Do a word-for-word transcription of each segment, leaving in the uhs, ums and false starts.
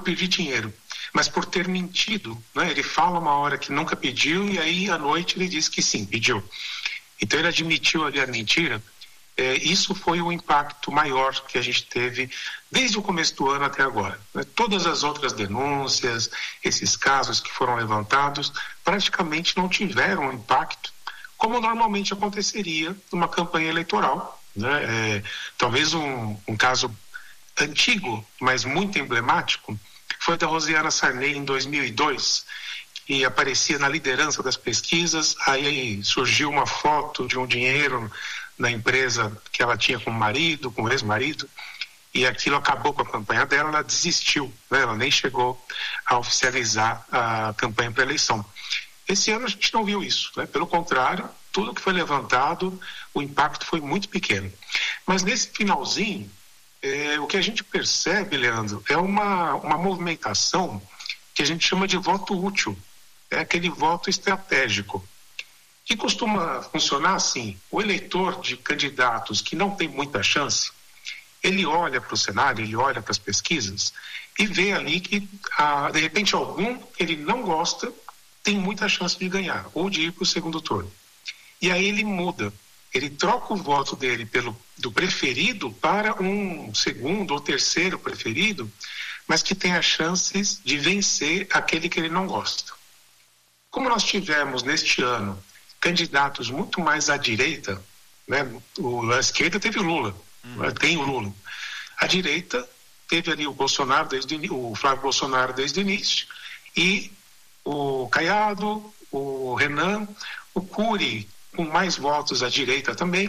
pedir dinheiro, mas por ter mentido, né? Ele fala uma hora que nunca pediu e aí à noite ele diz que sim, pediu. Então ele admitiu ali a mentira. É, isso foi o impacto maior que a gente teve desde o começo do ano até agora, né? Todas as outras denúncias, esses casos que foram levantados, praticamente não tiveram impacto como normalmente aconteceria numa campanha eleitoral, né? É, talvez um, um caso antigo, mas muito emblemático, foi da Rosiana Sarney em dois mil e dois, que aparecia na liderança das pesquisas, aí surgiu uma foto de um dinheiro na empresa que ela tinha com o marido, com o ex-marido, e aquilo acabou com a campanha dela, ela desistiu, né? Ela nem chegou a oficializar a campanha para a eleição. Esse ano a gente não viu isso, né? Pelo contrário, tudo que foi levantado, o impacto foi muito pequeno. Mas nesse finalzinho, É, o que a gente percebe, Leandro, é uma, uma movimentação que a gente chama de voto útil, é aquele voto estratégico, que costuma funcionar assim: o eleitor de candidatos que não tem muita chance, ele olha para o cenário, ele olha para as pesquisas e vê ali que, ah, de repente, algum que ele não gosta tem muita chance de ganhar ou de ir para o segundo turno. E aí ele muda. Ele troca o voto dele pelo, do preferido para um segundo ou terceiro preferido, mas que tem as chances de vencer aquele que ele não gosta. Como nós tivemos neste ano candidatos muito mais à direita, né? O, a esquerda teve o Lula, uhum. tem o Lula. A direita teve ali o Bolsonaro desde o Flávio Bolsonaro desde o início, e o Caiado, o Renan, o Cury, com mais votos à direita também.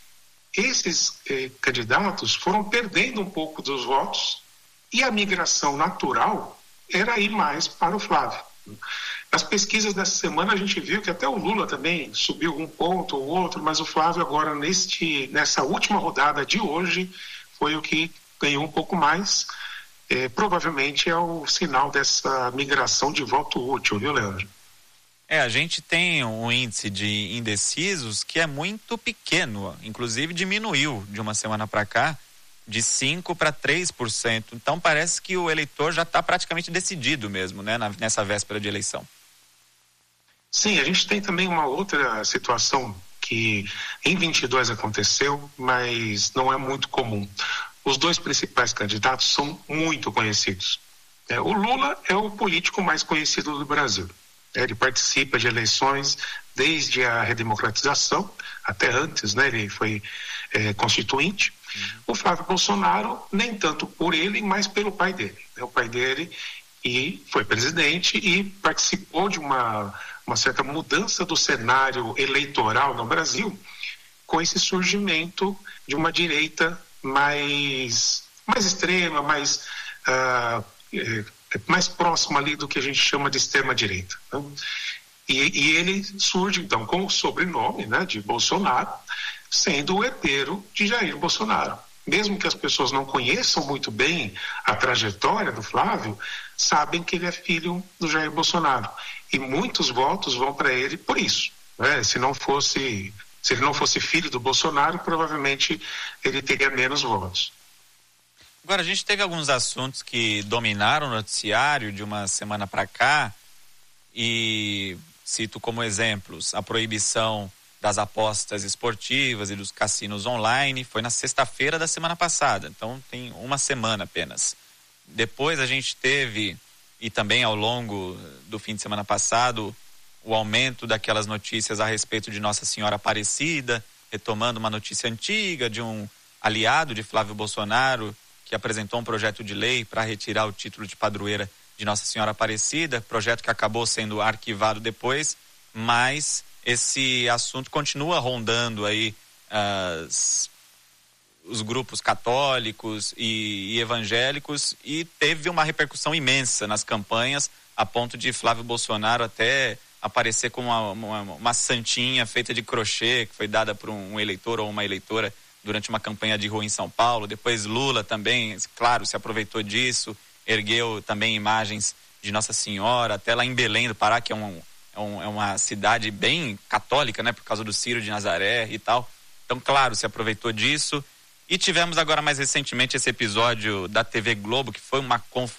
Esses eh, candidatos foram perdendo um pouco dos votos e a migração natural era ir mais para o Flávio. Nas pesquisas dessa semana a gente viu que até o Lula também subiu um ponto ou outro, mas o Flávio agora neste, nessa última rodada de hoje foi o que ganhou um pouco mais. Eh, provavelmente é o sinal dessa migração de voto útil, viu, Leandro? É, a gente tem um índice de indecisos que é muito pequeno, inclusive diminuiu de uma semana para cá, de cinco para três por cento. Então parece que o eleitor já está praticamente decidido mesmo, né, na, nessa véspera de eleição. Sim, a gente tem também uma outra situação que em vinte e dois aconteceu, mas não é muito comum. Os dois principais candidatos são muito conhecidos. É, o Lula é o político mais conhecido do Brasil. Ele participa de eleições desde a redemocratização, até antes, né? Ele foi é, constituinte. Uhum. O Flávio Bolsonaro, nem tanto por ele, mas pelo pai dele. O pai dele e foi presidente e participou de uma, uma certa mudança do cenário eleitoral no Brasil, com esse surgimento de uma direita mais, mais extrema, mais... Uh, é, mais próximo ali do que a gente chama de extrema-direita. Né? E, e ele surge, então, com o sobrenome, né, de Bolsonaro, sendo o herdeiro de Jair Bolsonaro. Mesmo que as pessoas não conheçam muito bem a trajetória do Flávio, sabem que ele é filho do Jair Bolsonaro. E muitos votos vão para ele por isso. Né? Se não fosse, se ele não fosse filho do Bolsonaro, provavelmente ele teria menos votos. Agora, a gente teve alguns assuntos que dominaram o noticiário de uma semana para cá e cito como exemplos a proibição das apostas esportivas e dos cassinos online. Foi na sexta-feira da semana passada, então tem uma semana apenas. Depois a gente teve, e também ao longo do fim de semana passado, o aumento daquelas notícias a respeito de Nossa Senhora Aparecida, retomando uma notícia antiga de um aliado de Flávio Bolsonaro, que apresentou um projeto de lei para retirar o título de padroeira de Nossa Senhora Aparecida, projeto que acabou sendo arquivado depois, mas esse assunto continua rondando aí as, os grupos católicos e, e evangélicos, e teve uma repercussão imensa nas campanhas, a ponto de Flávio Bolsonaro até aparecer como uma, uma, uma santinha feita de crochê, que foi dada por um eleitor ou uma eleitora durante uma campanha de rua em São Paulo. Depois Lula também, claro, se aproveitou disso, ergueu também imagens de Nossa Senhora, até lá em Belém do Pará, que é, um, é, um, é uma cidade bem católica, né, por causa do Ciro de Nazaré e tal. Então, claro, se aproveitou disso. E tivemos agora mais recentemente esse episódio da T V Globo, que foi uma,